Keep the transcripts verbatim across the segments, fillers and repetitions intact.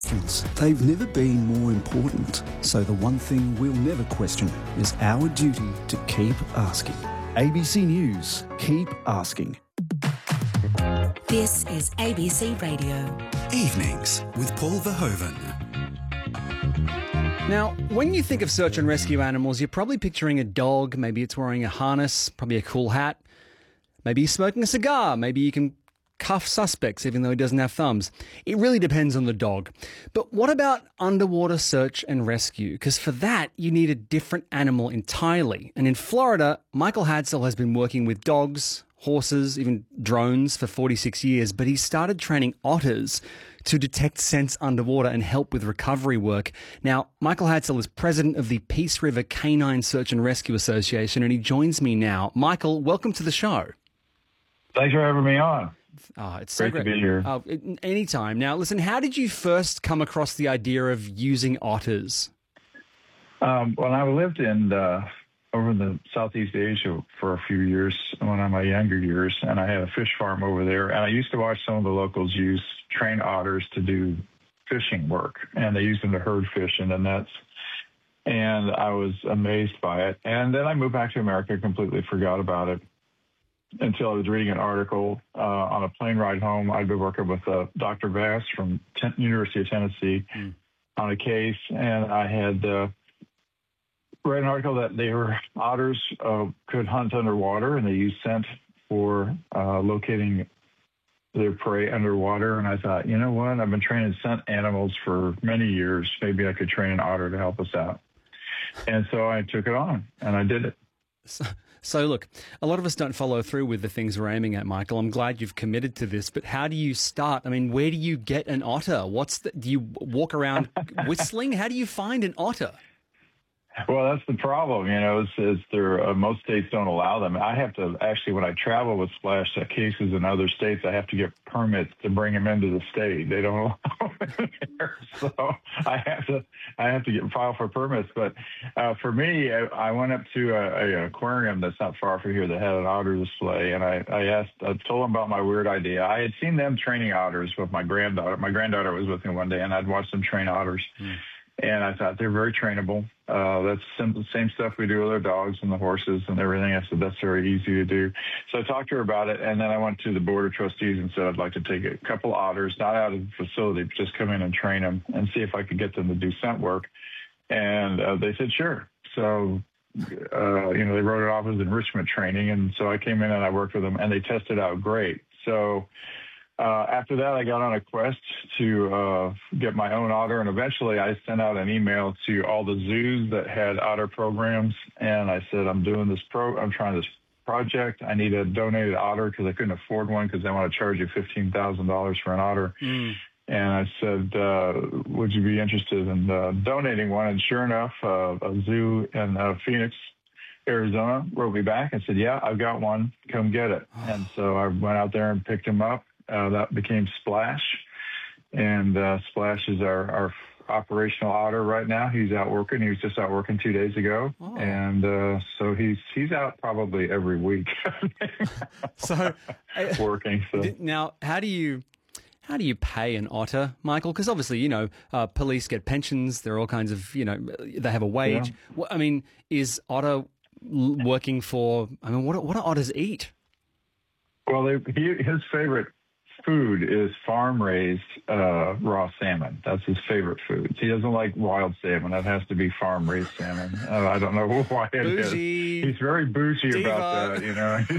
They've never been more important, so the one thing we'll never question is our duty to keep asking. A B C News, keep asking. This is A B C Radio. Evenings with Paul Verhoeven. Now, when you think of search and rescue animals, you're probably picturing a dog. Maybe it's wearing a harness, probably a cool hat. Maybe he's smoking a cigar. Maybe you can cuff suspects even though he doesn't have thumbs. It really depends on the dog. But what about underwater search and rescue? Because for that, you need a different animal entirely. And in Florida, Michael Hadsell has been working with dogs, horses, even drones for forty-six years, but he started training otters to detect scents underwater and help with recovery work. Now, Michael Hadsell is president of the Peace River Canine Search and Rescue Association, and he joins me now. Michael, welcome to the show. Thanks for having me on. Oh, it's so great, great to be here. Oh, anytime. Now, listen, how did you first come across the idea of using otters? Um, when I lived in uh, over in the Southeast Asia for a few years, one of my younger years, and I had a fish farm over there, and I used to watch some of the locals use train otters to do fishing work, and they used them to herd fish in the nets. And I was amazed by it. And then I moved back to America, completely forgot about it, until I was reading an article uh, on a plane ride home. I'd been working with uh, Doctor Vass from Ten- University of Tennessee mm. on a case, and I had uh, read an article that they were otters uh, could hunt underwater, and they use scent for uh, locating their prey underwater. And I thought, you know what? I've been training scent animals for many years. Maybe I could train an otter to help us out. And so I took it on, and I did it. So- So, look, a lot of us don't follow through with the things we're aiming at, Michael. I'm glad you've committed to this, but how do you start? I mean, where do you get an otter? What's the, do you walk around whistling? How do you find an otter? Well, that's the problem, you know, is, is there, uh, most states don't allow them. I have to actually, when I travel with splash cases in other states, I have to get permits to bring them into the state. They don't allow them here. So I have to, I have to get file for permits. But uh, for me, I, I went up to a, a aquarium that's not far from here that had an otter display. And I, I asked, I told them about my weird idea. I had seen them training otters with my granddaughter. My granddaughter was with me one day, and I'd watched them train otters. Mm. And I thought they're very trainable. Uh, that's simple, same stuff we do with our dogs and the horses and everything. I said, that's very easy to do. So I talked to her about it, and then I went to the board of trustees and said I'd like to take a couple otters, not out of the facility, but just come in and train them and see if I could get them to do scent work. And uh, they said, sure. So, uh, you know, they wrote it off as enrichment training. And so I came in and I worked with them, and they tested out great. So Uh, after that, I got on a quest to uh, get my own otter, and eventually I sent out an email to all the zoos that had otter programs, and I said, I'm doing this pro, I'm trying this project. I need a donated otter because I couldn't afford one because they want to charge you fifteen thousand dollars for an otter. Mm. And I said, uh, would you be interested in uh, donating one? And sure enough, uh, a zoo in uh, Phoenix, Arizona wrote me back and said, yeah, I've got one. Come get it. And so I went out there and picked him up. Uh, that became Splash, and uh, Splash is our, our operational otter right now. He's out working. He was just out working two days ago, oh. and uh, so he's he's out probably every week. so working. So now, how do you how do you pay an otter, Michael? Because obviously, you know, uh, police get pensions. There are all kinds of, you know, they have a wage. Yeah. Well, I mean, is Otter working for? I mean, what what do otters eat? Well, they, he, his favorite food is farm-raised uh, raw salmon. That's his favorite food. He doesn't like wild salmon. That has to be farm-raised salmon. Uh, I don't know why it bougie. is. He's very bougie Diva. about that, you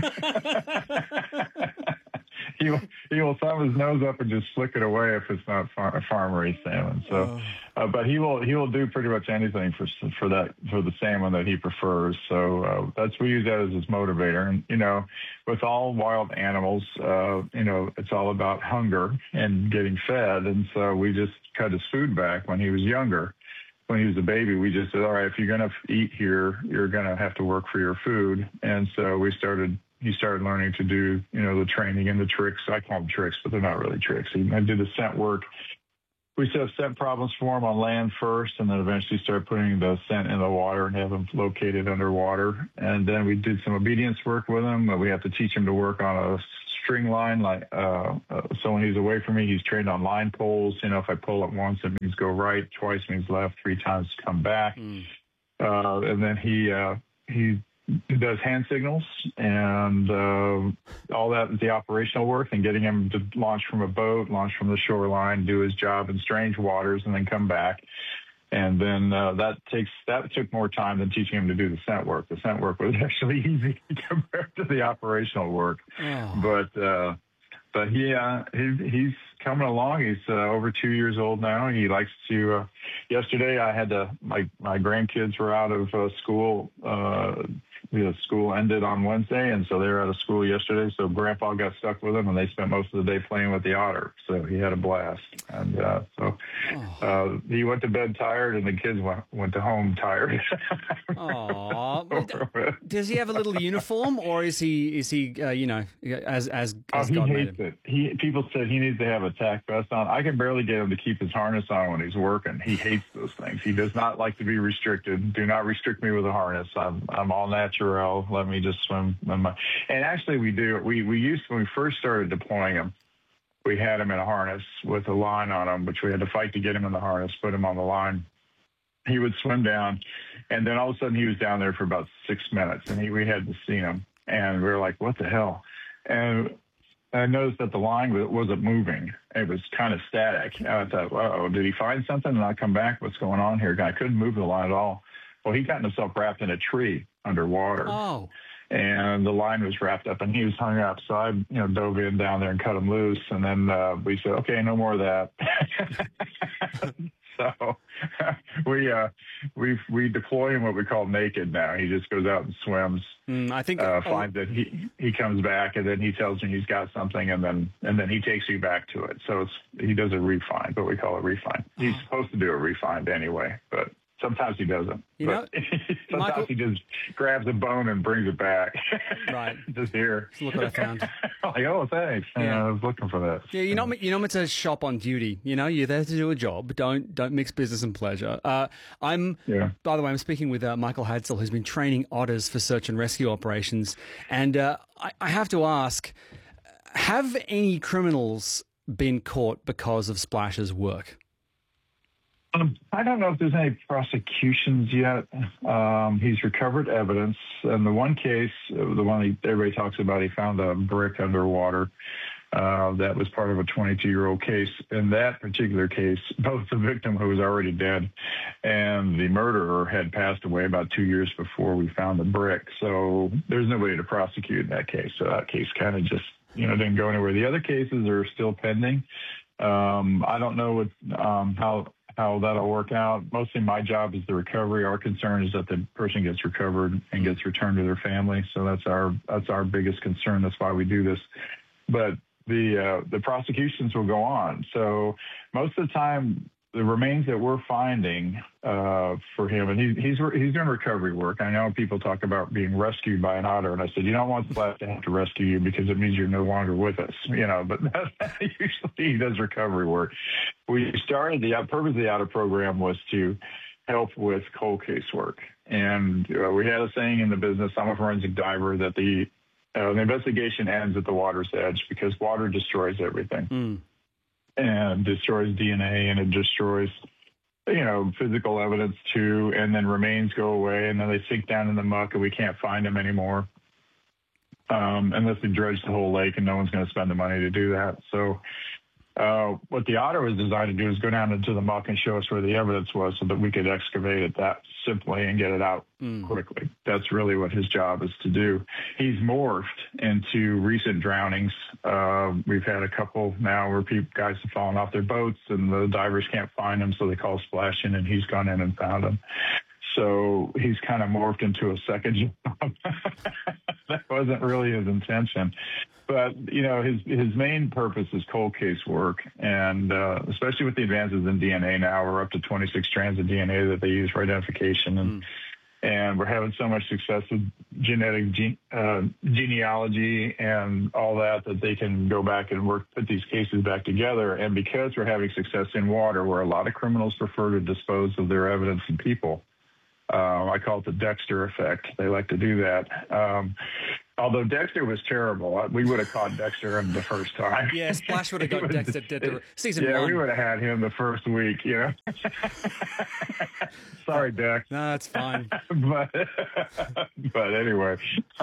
know. he will, he will thumb his nose up and just flick it away if it's not far, farm-raised salmon. So, oh. uh, but he will he will do pretty much anything for for that for the salmon that he prefers. So uh, that's we use that as his motivator. And you know, with all wild animals, uh, you know, it's all about hunger and getting fed. And so we just cut his food back when he was younger. When he was a baby, we just said, all right, if you're going to eat here, you're going to have to work for your food. And so we started, he started learning to do, you know, the training and the tricks. I call them tricks, but they're not really tricks. He I did the scent work. We set up scent problems for him on land first, and then eventually started putting the scent in the water and have him located underwater. And then we did some obedience work with him. We have to teach him to work on a string line. Like uh, uh, so when he's away from me, he's trained on line poles. You know, if I pull it once, it means go right. Twice means left. Three times come back. Mm. Uh, and then he uh, he does hand signals and uh, all that is the operational work, and getting him to launch from a boat, launch from the shoreline, do his job in strange waters, and then come back. And then uh, that takes that took more time than teaching him to do the scent work. The scent work was actually easy compared to the operational work. Oh. But uh, but he, uh, he he's coming along. He's uh, over two years old now. He likes to. Uh, yesterday, I had to. My my grandkids were out of uh, school. Uh, The school ended on Wednesday, and so they were out of school yesterday. So Grandpa got stuck with them, and they spent most of the day playing with the otter. So he had a blast. And uh, so uh, he went to bed tired, and the kids went, went to home tired. Aww. Does he have a little uniform, or is he is he uh, you know as as, as oh, God he made hates him? it. He people said he needs to have a tack vest on. I can barely get him to keep his harness on when he's working. He hates those things. He does not like to be restricted. Do not restrict me with a harness. I'm I'm all natural. Let me just swim. And actually, we do. We we used when we first started deploying him, we had him in a harness with a line on him, which we had to fight to get him in the harness, put him on the line. He would swim down, and then all of a sudden he was down there for about six minutes, and he, we had to see him, and we were like, "What the hell?" And I noticed that the line wasn't moving; it was kind of static. And I thought, "Oh, did he find something?" And I come back, "What's going on here?" I couldn't move the line at all. Well, he got himself wrapped in a tree underwater. Oh. And the line was wrapped up, and he was hung up. So I, you know, dove in down there and cut him loose. And then uh, we said, okay, no more of that. So we uh, we we deploy him what we call naked now. He just goes out and swims. Mm, I think uh, oh. finds it. He he comes back, and then he tells me he's got something, and then and then he takes you back to it. So it's he does a refind, what we call a refind. He's oh. supposed to do a refind anyway, but. Sometimes he doesn't. You know, sometimes Michael, he just grabs a bone and brings it back. Right. Just here. Look what I found. Like, oh, thanks. Yeah. Yeah, I was looking for that. Yeah, you're not, you're not meant to shop on duty. You know, you're there to do a job. Don't don't mix business and pleasure. Uh, I'm, yeah. By the way, I'm speaking with uh, Michael Hadsell, who's been training otters for search and rescue operations. And uh, I, I have to ask, have any criminals been caught because of Splash's work? Um, I don't know if there's any prosecutions yet. Um, he's recovered evidence. And the one case, the one he, everybody talks about, he found a brick underwater. Uh, that was part of a twenty-two-year-old case. In that particular case, both the victim, who was already dead, and the murderer had passed away about two years before we found the brick. So there's nobody to prosecute in that case. So that case kind of just, you know, didn't go anywhere. The other cases are still pending. Um, I don't know what, um, how how that'll work out. Mostly my job is the recovery. Our concern is that the person gets recovered and gets returned to their family. So that's our that's our biggest concern. That's why we do this. But the uh, the prosecutions will go on. So most of the time, the remains that we're finding uh, for him, and he, he's he's doing recovery work. I know people talk about being rescued by an otter, and I said, you don't want Splash to have to rescue you because it means you're no longer with us, you know. But usually he does recovery work. We started the purpose of the otter program was to help with cold case work, and uh, we had a saying in the business. I'm a forensic diver that the uh, the investigation ends at the water's edge because water destroys everything. Mm. And destroys D N A, and it destroys, you know, physical evidence too. And then remains go away, and then they sink down in the muck, and we can't find them anymore um, unless they dredge the whole lake, and no one's going to spend the money to do that. So uh, what the otter was designed to do is go down into the muck and show us where the evidence was, so that we could excavate it that simply and get it out mm. quickly. That's really what his job is to do. He's morphed into recent drownings. Uh, we've had a couple now where people, guys have fallen off their boats and the divers can't find them, so they call Splash in, and he's gone in and found them. So he's kind of morphed into a second job. That wasn't really his intention. But, you know, his his main purpose is cold case work, and uh, especially with the advances in D N A now, we're up to twenty-six strands of D N A that they use for identification, and mm. and we're having so much success with genetic gene, uh, genealogy and all that that they can go back and work put these cases back together. And because we're having success in water, where a lot of criminals prefer to dispose of their evidence in people, uh, I call it the Dexter effect. They like to do that. Um, Although Dexter was terrible. We would have caught Dexter him the first time. Yeah, Splash would have got Dexter dead to season yeah, one. Yeah, we would have had him the first week, you know. Sorry, Dex. No, that's fine. but, but anyway.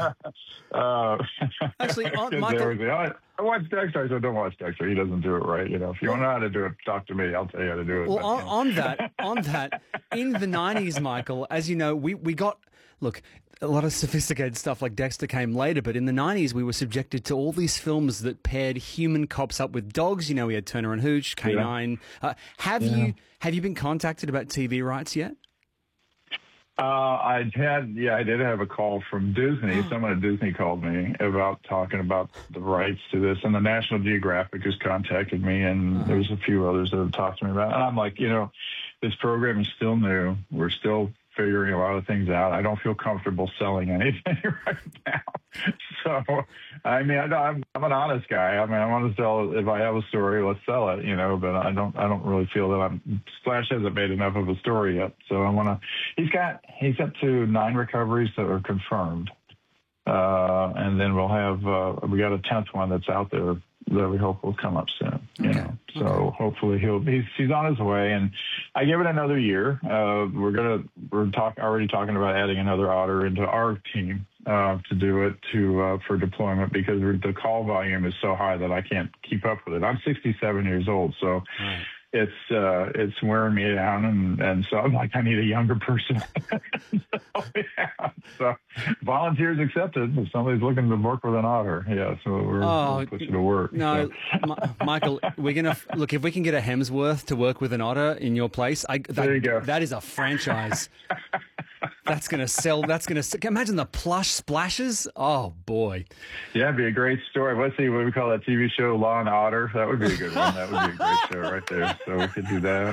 Uh, Actually, on, Michael... I, I watch Dexter. I said, don't watch Dexter. He doesn't do it right. You know, if you want to know how to do it, talk to me. I'll tell you how to do it. Well, but, on, you know. on that, on that, in the nineties, Michael, as you know, we, we got... Look, a lot of sophisticated stuff like Dexter came later, but in the nineties we were subjected to all these films that paired human cops up with dogs. You know, we had Turner and Hooch, K nine. Yeah. Uh, have yeah. you have you been contacted about T V rights yet? Uh, I had, yeah, I did have a call from Disney. Someone at Disney called me about talking about the rights to this, and the National Geographic has contacted me, and uh-huh. there's a few others that have talked to me about it. And I'm like, you know, this program is still new. We're still figuring a lot of things out. I don't feel comfortable selling anything right now. So, I mean, I, I'm, I'm an honest guy. I mean, I want to sell, if I have a story, let's sell it, you know, but I don't, I don't really feel that I'm, Splash hasn't made enough of a story yet. So I want to, he's got, he's up to nine recoveries that are confirmed. Uh, and then we'll have, uh, we got a tenth one that's out there that we hope will come up soon. You okay. know, so okay. hopefully he'll he's, he's on his way, and I give it another year. Uh, we're gonna we're talk already talking about adding another otter into our team uh, to do it to uh, for deployment because the call volume is so high that I can't keep up with it. I'm sixty-seven years old, so. Right. It's uh, it's wearing me down, and, and so I'm like, I need a younger person. so, yeah. so volunteers accepted. If somebody's looking to work with an otter, yeah, so we're oh, we'll put you to work. No, so. M- Michael, we're gonna look if we can get a Hemsworth to work with an otter in your place. I, that, there you go. That is a franchise. That's going to sell. That's going to imagine the plush splashes. Oh, boy. Yeah, it'd be a great story. Let's see what we call that T V show, Law and Otter. That would be a good one. That would be a great show right there. So we could do that.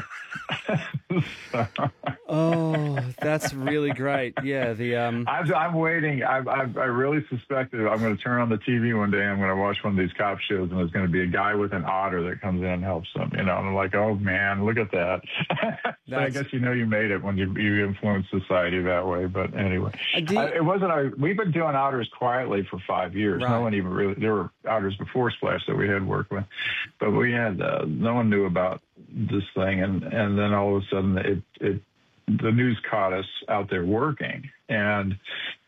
so. Oh, that's really great. Yeah, the um. I'm, I'm waiting. I, I I really suspected I'm going to turn on the T V one day. I'm going to watch one of these cop shows, and there's going to be a guy with an otter that comes in and helps them. You know, and I'm like, oh man, look at that. So I guess you know you made it when you you influence society that way. But anyway, you, I, it wasn't. Our, we've been doing otters quietly for five years. Right. No one even really. There were otters before Splash that we had worked with, but we had uh, no one knew about this thing, and and then all of a sudden it it the news caught us out there working, and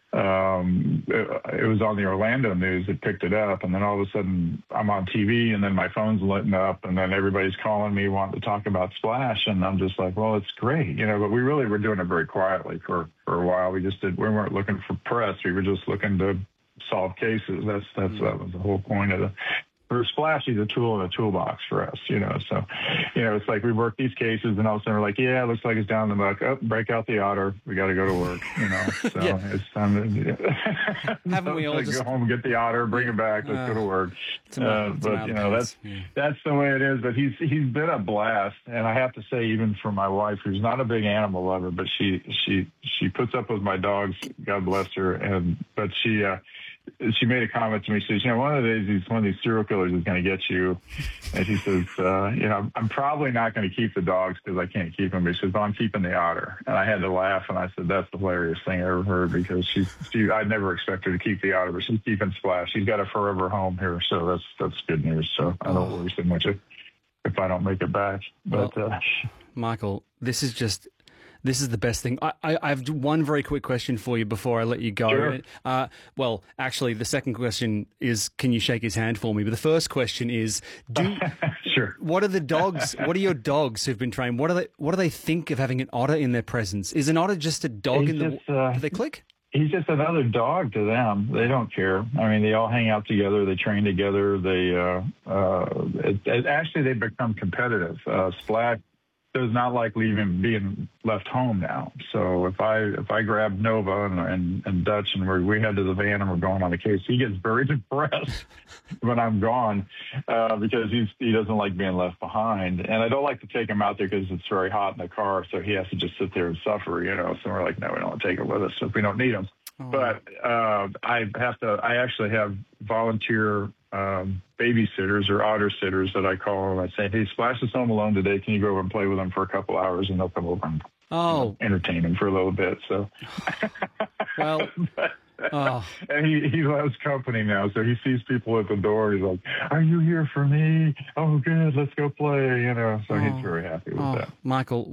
um, it, it was on the Orlando news that picked it up, and then all of a sudden I'm on T V, and then my phone's lighting up, and then everybody's calling me wanting to talk about Splash, and I'm just like, well, it's great, you know, but we really were doing it very quietly for, for a while. We just did, we weren't looking for press. We were just looking to solve cases. That's, that's, mm-hmm. that was the whole point of it. For Splash, he's a tool in a toolbox for us, you know. So, you know, it's like we work these cases, and all of a sudden we're like, yeah, it looks like it's down the muck. Oh, break out the otter. We got to go to work, you know. So yeah. it's time to yeah. Haven't we all like just go home, get the otter, bring it back, let's uh, go to work. Uh, but you know, that's yeah. that's the way it is. But he's he's been a blast, and I have to say, even for my wife, who's not a big animal lover, but she she she puts up with my dogs. God bless her. And but she. Uh, She made a comment to me. She says, you know, one of the days, these, one of these serial killers is going to get you. And she says, uh, you know, I'm probably not going to keep the dogs because I can't keep them. But she says, well, I'm keeping the otter. And I had to laugh. And I said, that's the hilarious thing I ever heard because she, she, I'd never expect her to keep the otter, but she's keeping Splash. She's got a forever home here. So that's, that's good news. So I don't worry so much if, if I don't make it back. But, well, uh, Michael, this is just... This is the best thing. I, I, I have one very quick question for you before I let you go. Sure. Uh, well, actually, the second question is, can you shake his hand for me? But the first question is, do sure. What are the dogs? What are your dogs who've been trained? What do they? What do they think of having an otter in their presence? Is an otter just a dog He's in the? just, uh, do they click? He's just another dog to them. They don't care. I mean, they all hang out together. They train together. They uh, uh, it, it, actually they become competitive. Uh, Splash does not like leaving being left home now. So if I if I grab Nova and and, and Dutch and we're, we head to the van and we're going on the case, he gets very depressed when I'm gone uh, because he's he doesn't like being left behind. And I don't like to take him out there because it's very hot in the car, so he has to just sit there and suffer, you know. So we're like, no, we don't want to take him with us if we don't need him. Oh. But uh, I have to. I actually have volunteer um, babysitters or otter sitters that I call and I say, hey, Splash is home alone today. Can you go over and play with him for a couple hours? And they'll come over and oh. you know, entertain him for a little bit. So, well, but, Oh. And he, he loves company now, so he sees people at the door. He's like, "Are you here for me? Oh, good, let's go play." You know, so Oh. he's very happy with Oh, that. Michael.